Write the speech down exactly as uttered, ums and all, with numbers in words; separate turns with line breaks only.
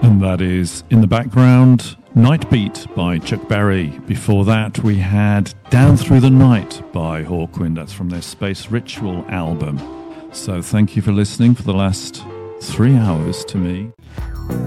And that is, in the background, Night Beat by Chuck Berry. Before that, we had Down Through the Night by Hawkwind. That's from their Space Ritual album. So thank you for listening for the last three hours to me.